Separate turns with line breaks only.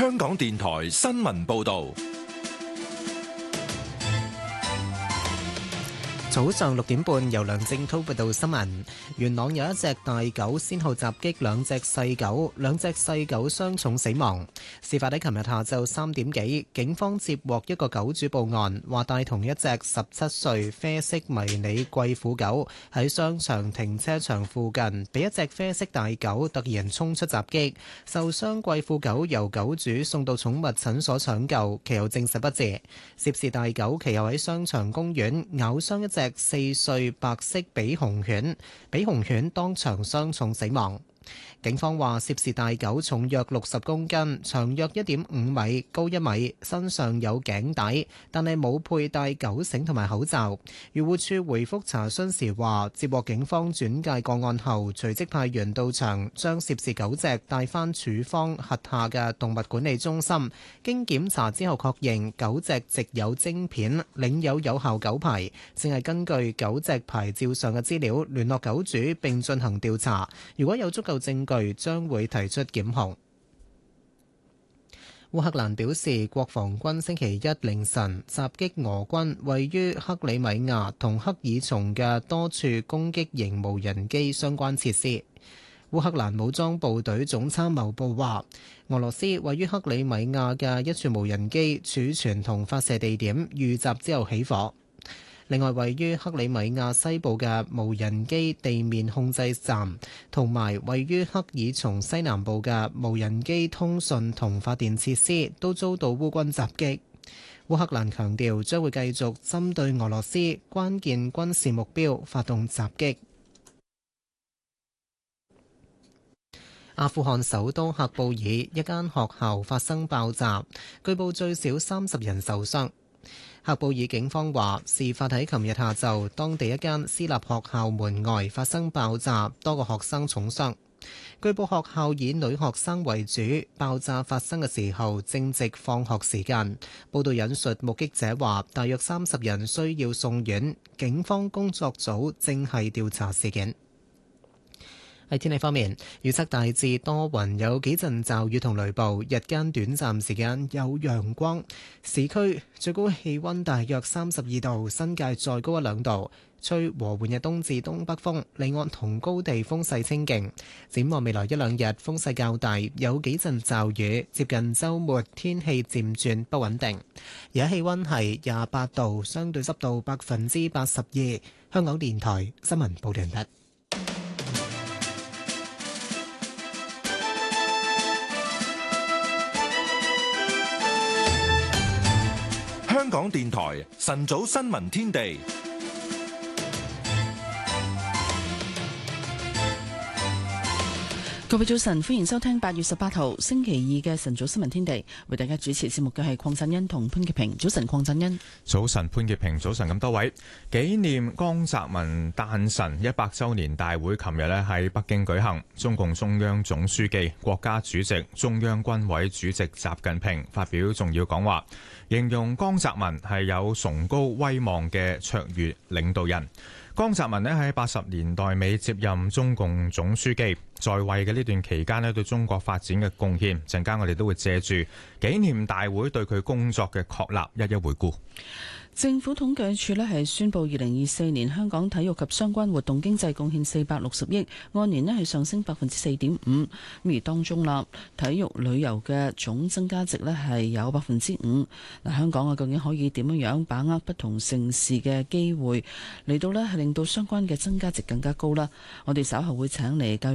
香港電台新聞報道。
早上6點半，由梁正滔報道新聞。元朗有一隻大狗先後襲擊兩隻細狗，兩隻細狗傷重死亡。事發喺琴日下晝3點幾，警方接獲一個狗主報案，話帶同一隻17歲啡色迷你貴婦狗喺商場停車場附近，被一隻啡色大狗突然衝出襲擊，受傷貴婦狗由狗主送到寵物診所搶救，其後證實不治。涉事大狗其後喺商場公園咬傷一隻4歲白色比熊犬，比熊犬當場傷重死亡。警方話涉事大狗重約60公斤，長約1.5米，高1米，身上有頸帶，但係冇佩戴狗繩同埋口罩。漁護署回覆查詢時話，接獲警方轉介個案後，隨即派員到場，將涉事狗隻帶返署方轄下嘅動物管理中心。經檢查之後確認狗隻植有晶片，領有有效狗牌，正係根據狗隻牌照上嘅資料聯絡狗主並進行調查。如果有足夠證據，將會提出檢控。烏克蘭表示，國防軍星期一凌晨襲擊俄軍位於克里米亞同克爾松嘅多處攻擊型無人機相關設施。烏克蘭武裝部隊總參謀部話，俄羅斯位於克里米亞嘅一處無人機儲存同發射地點遇襲之後起火。另外，位於克里米亞西部嘅無人機地面控制站，同埋位於克爾松西南部嘅無人機通訊同發電設施，都遭到烏軍襲擊。烏克蘭強調將會繼續針對俄羅斯關鍵軍事目標發動襲擊。阿富汗首都喀布爾一間學校發生爆炸，據報最少30人受傷。喀布爾警方話，事發喺琴日下晝，當地一間私立學校門外發生爆炸，多個學生重傷。據報學校以女學生為主，爆炸發生嘅時候正值放學時間。報道引述目擊者話，大約30人需要送院，警方工作組正係調查事件。喺天氣方面，預測大致多雲，有幾陣驟雨同雷暴，日間短暫時間有陽光。市區最高氣溫大約32度，新界再高1-2度。吹和緩嘅東至東北風，離岸同高地風勢清勁。展望未來1-2日風勢較大，有幾陣驟雨，接近週末天氣漸轉不穩定。而家氣溫係28度，相對濕度82%。香港電台新聞報道完畢。
香港電台晨早新聞天地，
各位早晨，歡迎收聽8月18號星期二嘅晨早新聞天地。為大家主持節目嘅係鄺振恩同潘潔平。早晨，鄺振恩。
早晨，潘潔平。早晨，咁多位。紀念江澤民誕辰100週年大會，琴日喺北京舉行。中共中央總書記、國家主席、中央軍委主席習近平發表重要講話，形容江澤民係有崇高威望嘅卓越領導人。江澤民喺80年代尾接任中共總書記，在位嘅呢段期間對中國發展嘅貢獻，陣間我哋都會借住紀念大會對佢工作嘅確立一一回顧。
政府統計處係宣布2024年香港體育及相關活動經濟貢獻460億，按年係上升4.5%。而當中體育旅遊嘅總增加值係有5%。香港究竟可以點樣把握不同盛事嘅機會嚟到係令到相關嘅增加值更加高啦？我哋稍後會請嚟教育